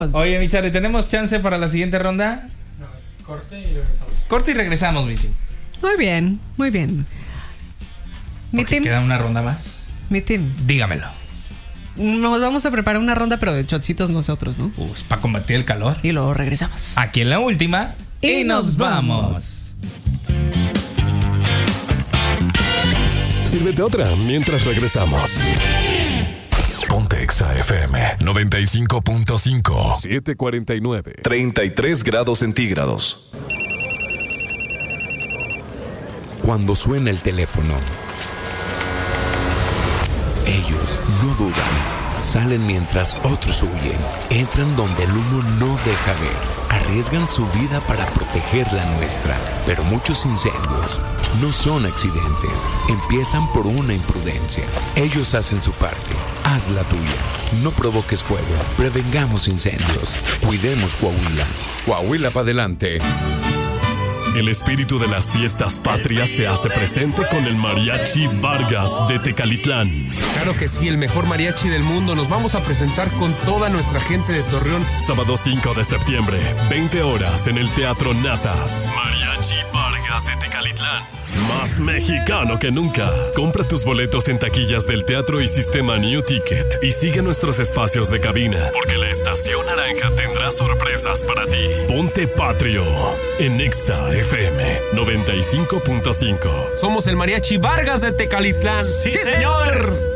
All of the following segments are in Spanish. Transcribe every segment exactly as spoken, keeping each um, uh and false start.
Oye, mi Charlie, ¿tenemos chance para la siguiente ronda? No, corte y regresamos. Corte y regresamos, mi team. Muy bien, muy bien. Mi Porque team. queda una ronda más. Mi team. Dígamelo. Nos vamos a preparar una ronda, pero de shotcitos nosotros, ¿no? Uh, es para combatir el calor. Y luego regresamos. Aquí en la última. Y, Y nos nos vamos. vamos. Sírvete otra mientras regresamos. Ponte Exa F M noventa y cinco punto cinco. siete cuarenta y nueve. treinta y tres grados centígrados. Cuando suena el teléfono, ellos no dudan. Salen mientras otros huyen. Entran donde el humo no deja ver. Arriesgan su vida para proteger la nuestra. Pero muchos incendios no son accidentes. Empiezan por una imprudencia. Ellos hacen su parte. Haz la tuya. No provoques fuego. Prevengamos incendios. Cuidemos Coahuila. Coahuila para adelante. El espíritu de las fiestas patrias se hace presente con el Mariachi Vargas de Tecalitlán. Claro que sí, el mejor mariachi del mundo. Nos vamos a presentar con toda nuestra gente de Torreón. Sábado cinco de septiembre, veinte horas en el Teatro Nazas. Mariachi Vargas de Tecalitlán. Más mexicano que nunca. Compra tus boletos en taquillas del teatro y sistema New Ticket. Y sigue nuestros espacios de cabina, porque la Estación Naranja tendrá sorpresas para ti. Ponte patrio en Exa F M noventa y cinco punto cinco. Somos el Mariachi Vargas de Tecalitlán. ¡Sí, señor!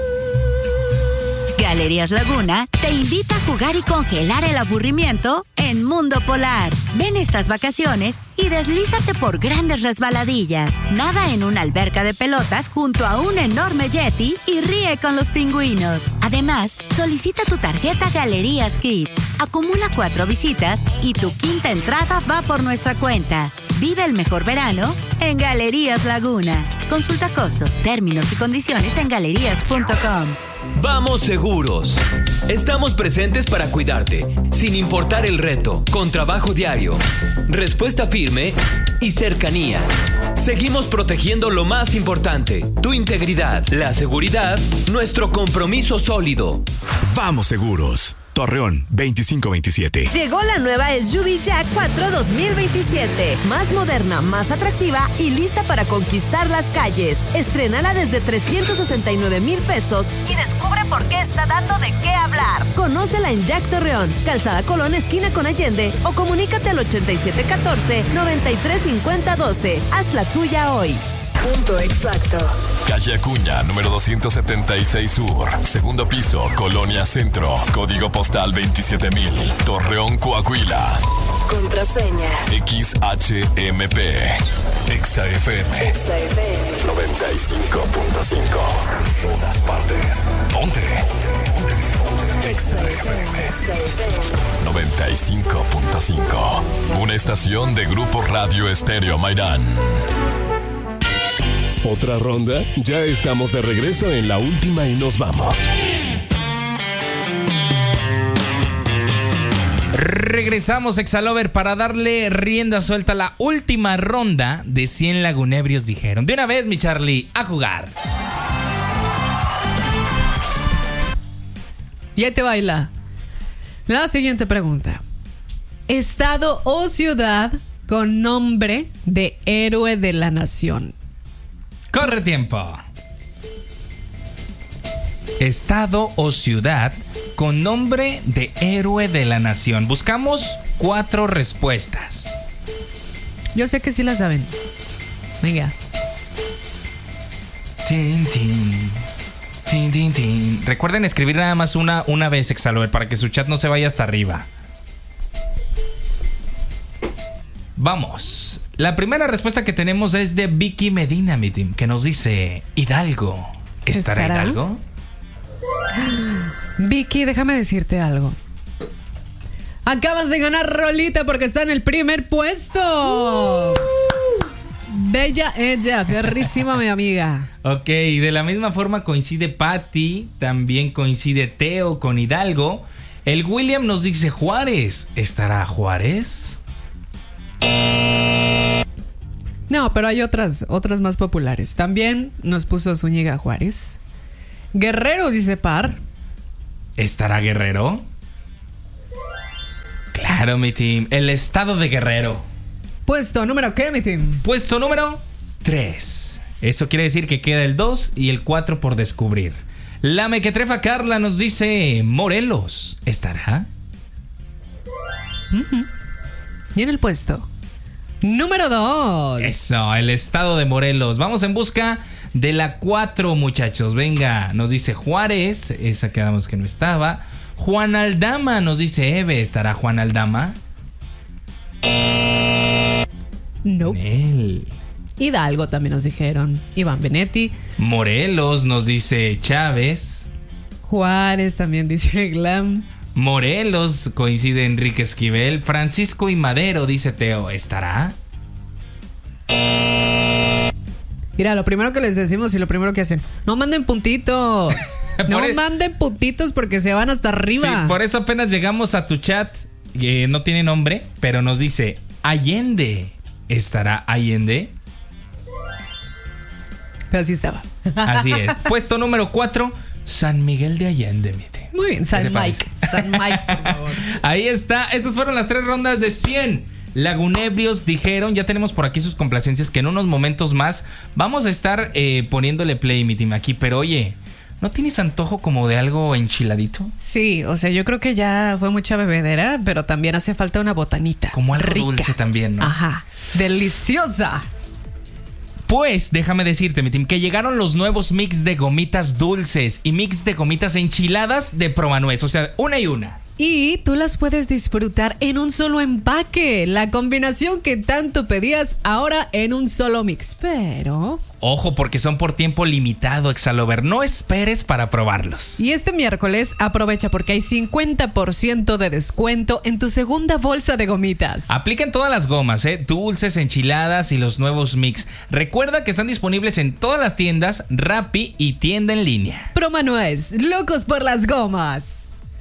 Galerías Laguna te invita a jugar y congelar el aburrimiento en Mundo Polar. Ven estas vacaciones y deslízate por grandes resbaladillas. Nada en una alberca de pelotas junto a un enorme yeti y ríe con los pingüinos. Además, solicita tu tarjeta Galerías Kids. Acumula cuatro visitas y tu quinta entrada va por nuestra cuenta. Vive el mejor verano en Galerías Laguna. Consulta costo, términos y condiciones en galerías punto com. Vamos seguros. Estamos presentes para cuidarte, sin importar el reto, con trabajo diario, respuesta firme y cercanía. Seguimos protegiendo lo más importante, tu integridad, la seguridad, nuestro compromiso sólido. Vamos seguros. Torreón veinticinco veintisiete. Llegó la nueva S U V Jack cuatro dos mil veintisiete. Más moderna, más atractiva y lista para conquistar las calles. Estrénala desde trescientos sesenta y nueve mil pesos y descubre por qué está dando de qué hablar. Conócela en Jack Torreón, Calzada Colón, esquina con Allende, o comunícate al ochenta y siete catorce noventa y tres cincuenta doce. Haz la tuya hoy. Punto exacto. Calle Acuña, número doscientos setenta y seis Sur. Segundo piso, Colonia Centro. Código postal veintisiete mil. Torreón, Coahuila. Contraseña. X H M P. Exa F M. Exa F M. noventa y cinco punto cinco. Todas partes. Ponte. Exa F M. noventa y cinco punto cinco. Una estación de Grupo Radio Estéreo Mairán. ¿Otra ronda? Ya estamos de regreso en la última y nos vamos. Regresamos, Exalover, para darle rienda suelta a la última ronda de cien lagunebrios dijeron. De una vez, mi Charlie, a jugar. Y ahí te baila. La siguiente pregunta. Estado o ciudad con nombre de héroe de la nación. Corre tiempo. Estado o ciudad con nombre de héroe de la nación. Buscamos cuatro respuestas. Yo sé que sí la saben. Venga. Tin, tin. Tin, tin, tin. Recuerden escribir nada más una, una vez, Exalover, para que su chat no se vaya hasta arriba. Vamos. La primera respuesta que tenemos es de Vicky Medina, mi team, que nos dice: Hidalgo. ¿Estará, ¿Estará? Hidalgo? Vicky, déjame decirte algo. Acabas de ganar rolita porque está en el primer puesto. Uh. Bella ella, perrísima mi amiga. Ok, de la misma forma coincide Patty, también coincide Teo con Hidalgo. El William nos dice Juárez. ¿Estará Juárez? No, pero hay otras, otras más populares. También nos puso Zúñiga Juárez. Guerrero, dice Par. ¿Estará Guerrero? Claro, mi team. El estado de Guerrero. Puesto número ¿qué, mi team? Puesto número tres. Eso quiere decir que queda el dos y el cuatro por descubrir. La mequetrefa Carla nos dice Morelos. ¿Estará? Uh-huh. Y en el puesto número dos. Eso, el estado de Morelos. Vamos en busca de la cuatro, muchachos. Venga, nos dice Juárez. Esa quedamos que no estaba. Juan Aldama nos dice Eve. ¿Estará Juan Aldama? No. Nope. Hidalgo también nos dijeron. Iván Benetti. Morelos nos dice Chávez. Juárez también dice Glam. Morelos coincide Enrique Esquivel. Francisco y Madero dice Teo. ¿Estará? Mira, lo primero que les decimos y lo primero que hacen: no manden puntitos. No el... manden puntitos porque se van hasta arriba. Sí, por eso apenas llegamos a tu chat. Que no tiene nombre, pero nos dice Allende. ¿Estará Allende? Así estaba. Así es. Puesto número cuatro, San Miguel de Allende, mire. Muy bien, San Mike. San Mike, por favor. Ahí está. Estas fueron las tres rondas de cien. Lagunebrios dijeron, ya tenemos por aquí sus complacencias que en unos momentos más vamos a estar eh, poniéndole play, mi team, aquí. Pero oye, ¿no tienes antojo como de algo enchiladito? Sí, o sea, yo creo que ya fue mucha bebedera, pero también hace falta una botanita. Como algo rica. Dulce también, ¿no? Ajá, deliciosa. Pues déjame decirte, mi team, que llegaron los nuevos mix de gomitas dulces y mix de gomitas enchiladas de promanuez, o sea, una y una. Y tú las puedes disfrutar en un solo empaque. La combinación que tanto pedías ahora en un solo mix. Pero... ojo, porque son por tiempo limitado, Exalover. No esperes para probarlos. Y este miércoles aprovecha porque hay cincuenta por ciento de descuento en tu segunda bolsa de gomitas. Aplican todas las gomas, ¿eh? Dulces, enchiladas y los nuevos mix. Recuerda que están disponibles en todas las tiendas, Rappi y tienda en línea. Promanuez, locos por las gomas.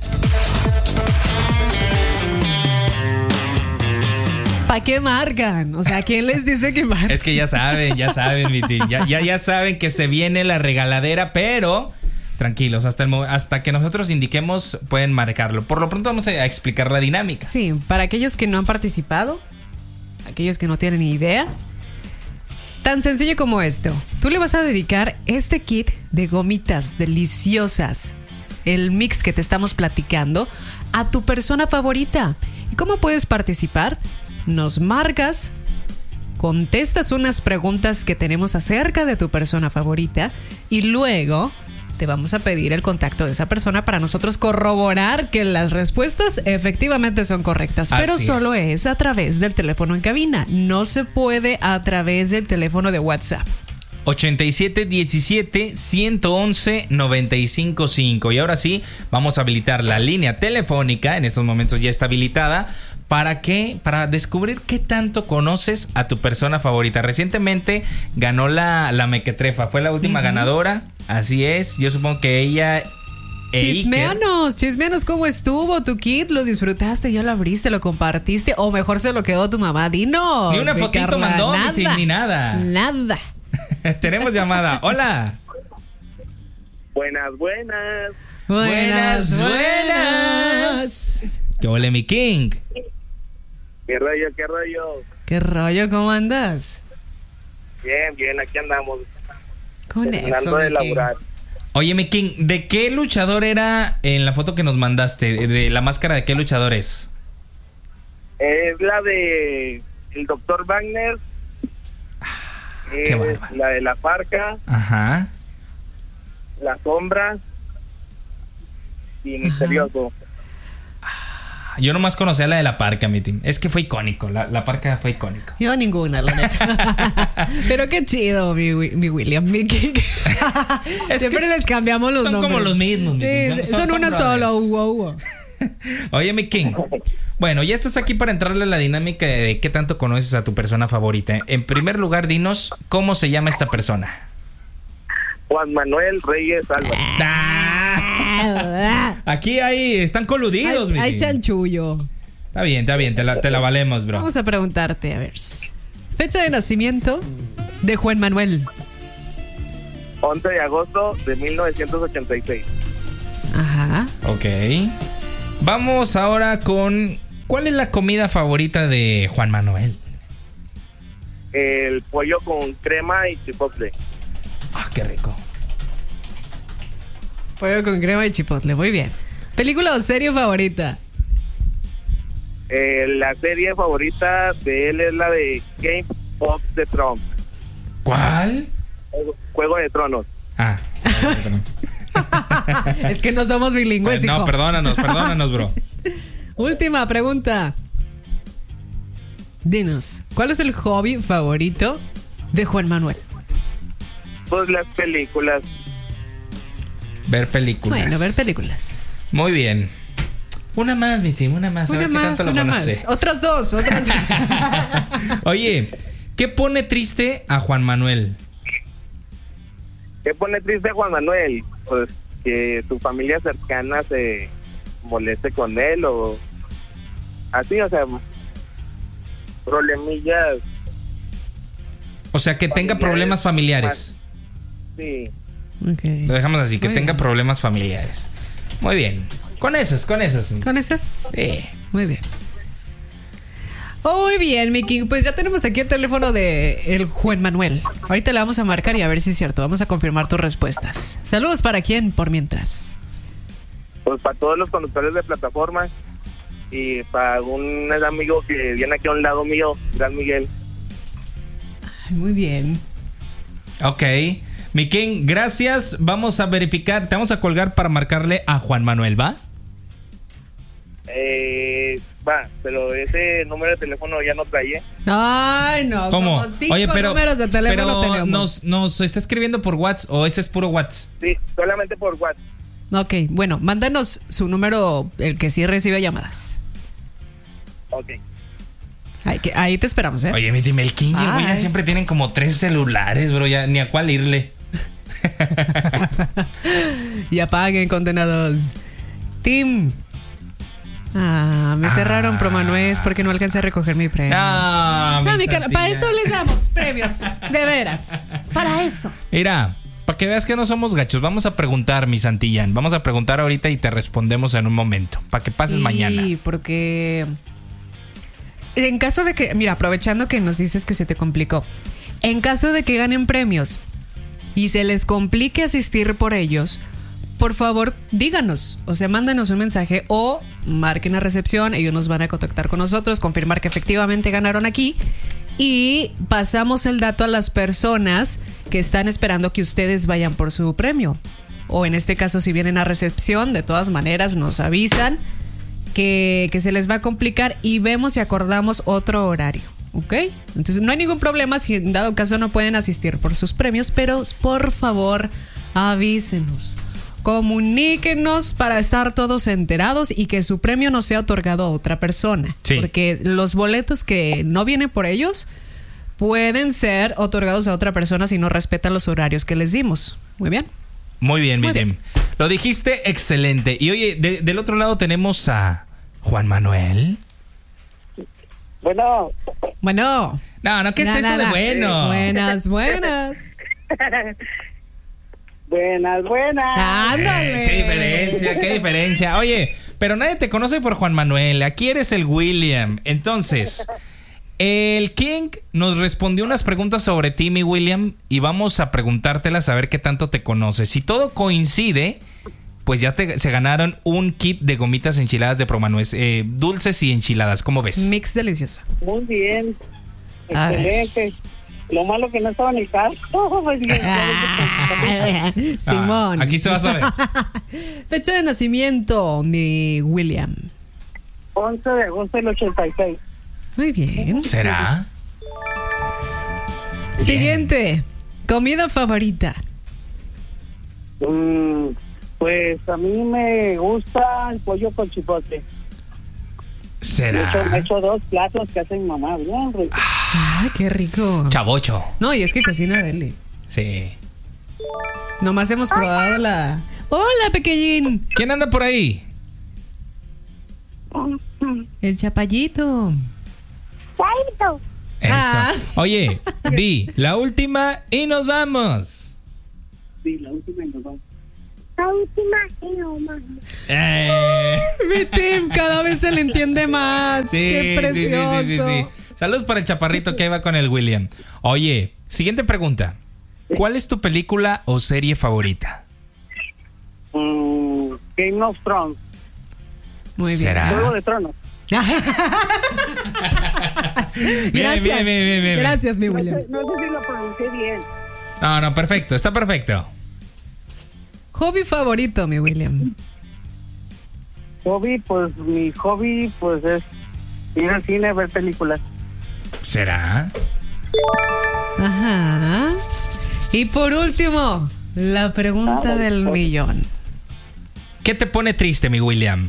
¿Para qué marcan? O sea, ¿quién les dice que marcan? Es que ya saben, ya saben, mi team. Ya, ya, ya saben que se viene la regaladera, pero tranquilos, hasta, el, hasta que nosotros indiquemos pueden marcarlo. Por lo pronto vamos a explicar la dinámica. Sí, para aquellos que no han participado, aquellos que no tienen ni idea, tan sencillo como esto. Tú le vas a dedicar este kit de gomitas deliciosas, el mix que te estamos platicando, a tu persona favorita. ¿Y cómo puedes participar? Nos marcas, contestas unas preguntas que tenemos acerca de tu persona favorita y luego te vamos a pedir el contacto de esa persona para nosotros corroborar que las respuestas efectivamente son correctas. Así pero solo es. es a través del teléfono en cabina. No se puede a través del teléfono de WhatsApp. ochenta y siete diecisiete ciento once noventa y cinco cinco. Y ahora sí, vamos a habilitar la línea telefónica. En estos momentos ya está habilitada. ¿Para qué? Para descubrir qué tanto conoces a tu persona favorita. Recientemente ganó la, la mequetrefa. Fue la última uh-huh. ganadora. Así es. Yo supongo que ella... Chismeanos, chismeanos cómo estuvo tu kit. ¿Lo disfrutaste? ¿Ya lo abriste? ¿Lo compartiste? ¿O mejor se lo quedó tu mamá? Dinos. Ni una fotito Carla, mandó, nada, ni, ni nada. Nada. Tenemos llamada. Hola. Buenas, buenas. Buenas, buenas. ¿Qué ole, mi king? ¿Qué rollo, qué rollo? ¿Qué rollo? ¿Cómo andas? Bien, bien, aquí andamos. Con terminando eso, de laburar. Oye, mi king, ¿de qué luchador era en la foto que nos mandaste? ¿De la máscara de qué luchador es? Es la de el doctor Wagner. Qué es bárbaro. La de la Parca. Ajá. La Sombra. Y Misterioso. Yo nomás conocía la de la Parca, mi team. Es que fue icónico, la, la Parca fue icónico. Yo ninguna, la neta. Pero qué chido, mi, mi William, mi King. Siempre les cambiamos los son nombres. Son como los mismos, mi sí, son, son, son, son una brothers. solo, wow, wow. Oye, mi King. Bueno, ya estás aquí para entrarle a la dinámica de qué tanto conoces a tu persona favorita. En primer lugar, dinos, ¿cómo se llama esta persona? Juan Manuel Reyes Álvarez. Ah, aquí hay, están coludidos, hay, mi hay King. chanchullo. Está bien, está bien, te la, te la valemos, bro. Vamos a preguntarte, a ver. Fecha de nacimiento de Juan Manuel. once de agosto de mil novecientos ochenta y seis. Ajá. Ok. Vamos ahora con ¿Cuál es la comida favorita de Juan Manuel? El pollo con crema y chipotle. Ah, qué rico. Pollo con crema y chipotle, muy bien. ¿Película o serie favorita? Eh, la serie favorita de él es la de Game of the Thrones. ¿Cuál? Juego, Juego de Tronos. Ah. Es que no somos bilingües, No, hijo. perdónanos, perdónanos, bro. Última pregunta. Dinos, ¿cuál es el hobby favorito de Juan Manuel? Pues las películas. Ver películas. Bueno, ver películas. Muy bien. Una más, mi team, una más. A Una ver qué más, tanto lo una conoce. más. Otras dos, otras dos. Oye, ¿qué pone triste a Juan Manuel? ¿Qué pone triste a Juan Manuel? Pues que su familia cercana se moleste con él o así, o sea, problemillas. O sea, que tenga problemas familiares. Sí. Okay. Lo dejamos así, que Muy tenga bien. problemas familiares. Muy bien. Con esas, con esas. ¿Con esas? Sí. Muy bien. Muy bien, Miki. Pues ya tenemos aquí el teléfono de el Juan Manuel. Ahorita le vamos a marcar y a ver si es cierto. Vamos a confirmar tus respuestas. Saludos para quién, por mientras. Pues para todos los conductores de plataforma y para un amigo que viene aquí a un lado mío, Gran Miguel. Ay, muy bien. Ok. Mi King, gracias. Vamos a verificar. Te vamos a colgar para marcarle a Juan Manuel, ¿va? Eh, va, pero ese número de teléfono ya no traía. Ay, no. ¿Cómo? Como cinco Oye, pero, números de teléfono pero tenemos. nos, nos está escribiendo por WhatsApp o ese es puro WhatsApp. Sí, solamente por WhatsApp. Ok, bueno, mándanos su número, el que sí recibe llamadas. Ok. Ahí, que, ahí te esperamos, ¿eh? Oye, mi team, el King y el Ay. William siempre tienen como tres celulares, bro. Ya ni a cuál irle. Y apaguen, condenados. Tim. Ah, me cerraron Promanuez porque no alcancé a recoger mi premio. Ah, mi No, mi cara, santilla. para eso les damos premios, de veras. Para eso. Mira, para que veas que no somos gachos, vamos a preguntar, mi Santillán. Vamos a preguntar ahorita y te respondemos en un momento. Para que pases Sí, mañana. porque en caso de que, mira, aprovechando que nos dices que se te complicó, en caso de que ganen premios y se les complique asistir por ellos, por favor, díganos, o sea, mándanos un mensaje o marquen a recepción, ellos nos van a contactar con nosotros, confirmar que efectivamente ganaron aquí y pasamos el dato a las personas que están esperando que ustedes vayan por su premio. O en este caso, si vienen a recepción, de todas maneras nos avisan que, que se les va a complicar y vemos y acordamos otro horario, ¿ok? Entonces no hay ningún problema si en dado caso no pueden asistir por sus premios, pero por favor avísenos. Comuníquenos para estar todos enterados y que su premio no sea otorgado a otra persona. Sí. Porque los boletos que no vienen por ellos pueden ser otorgados a otra persona si no respetan los horarios que les dimos. Muy bien. Muy bien, mi Muy team. Lo dijiste excelente. Y oye, de- del otro lado tenemos a Juan Manuel. Bueno. Bueno. No, no, ¿qué es Na, eso na, de na. bueno? Buenas, buenas. Buenas, buenas. Ándale. Eh, qué diferencia, qué diferencia. Oye, pero nadie te conoce por Juan Manuel. Aquí eres el William. Entonces, el King nos respondió unas preguntas sobre ti, mi William, y vamos a preguntártelas a ver qué tanto te conoces. Si todo coincide, pues ya te, se ganaron un kit de gomitas enchiladas de Promanuez, eh, dulces y enchiladas. ¿Cómo ves? Mix delicioso. Muy bien. A ver. Excelente. Lo malo que no estaba en el carro. Pues, Simón. Ah, aquí se va a saber. Fecha de nacimiento, mi William. once de agosto del ochenta y seis. Muy bien. ¿Será? Siguiente. Comida favorita. Mm, pues a mí me gusta el pollo con chipotle. ¿Será? Me echo, me echo dos platos que hace mi mamá. Bien rico. Ah, qué rico. Chavocho. No, y es que cocina Deli. Sí. Nomás hemos probado la... Hola, pequeñín. ¿Quién anda por ahí? El chapallito. Chaito. Eso. Ah. Oye, di, la última y nos vamos. Sí, la última y nos vamos. La última y no más. Eh. Mi Tim, cada vez se le entiende más. Sí, Qué precioso. sí, sí, sí, sí, sí. Saludos para el chaparrito que iba con el William. Oye, siguiente pregunta. ¿Cuál es tu película o serie favorita? Mm, Game of Thrones. Muy bien. ¿Será? Juego de Tronos. Bien, bien, bien, bien, bien. Gracias, mi No William. sé, no sé si lo pronuncié bien. No, no, perfecto, está perfecto. Hobby favorito, mi William. Hobby, pues mi hobby pues es ir al cine, ver películas. ¿Será? Ajá. Y por último, la pregunta Ah, del pues. millón. ¿Qué te pone triste, mi William?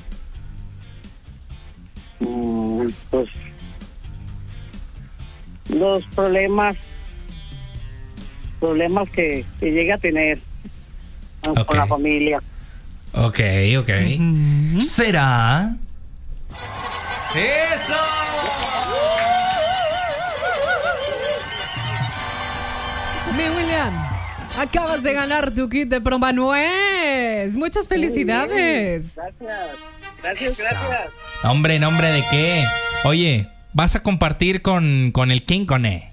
Mm, pues los problemas problemas que, que llega a tener ¿no? Ok. con la familia. Ok, ok. ¿Será? ¡Eso! Mi William, acabas de ganar tu kit de Proba Nuez. Muchas felicidades. Gracias, gracias, Eso. gracias. Hombre, nombre de qué. Oye, ¿vas a compartir con, con el King Cone?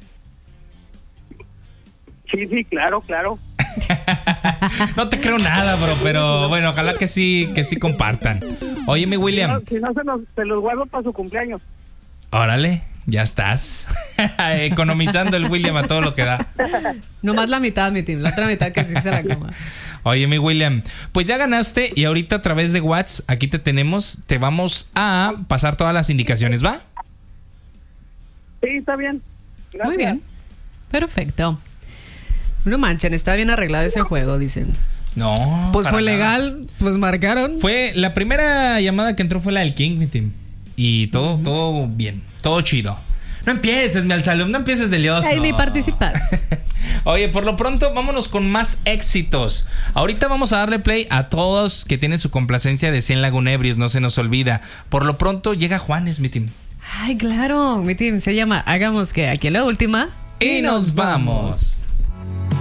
Sí, sí, claro, claro. No te creo nada, bro, pero bueno, ojalá que sí, que sí compartan. Oye, mi Si no, William, si no se, los, se los guardo para su cumpleaños. órale, ya estás. Economizando el William a todo lo que da. Nomás la mitad, mi Tim. La otra mitad que sí se la coma. Oye, mi William, pues ya ganaste y ahorita a través de WhatsApp, aquí te tenemos, te vamos a pasar todas las indicaciones, ¿va? Sí, está bien. Gracias. Muy bien. Perfecto. No manchen, está bien arreglado ese juego, dicen. No. Pues para fue nada. legal, pues marcaron. Fue la primera llamada que entró fue la del King, mi team. Y todo, todo bien, todo chido. No empieces, mi Alzalum, no empieces de lioso. Ay, ni participas. Oye, por lo pronto, vámonos con más éxitos. Ahorita vamos a darle play a todos que tienen su complacencia de cien lagunebrios, no se nos olvida. Por lo pronto, llega Juanes, mi team. Ay, claro, mi Tim se llama Hagamos que aquí la última. Y nos vamos.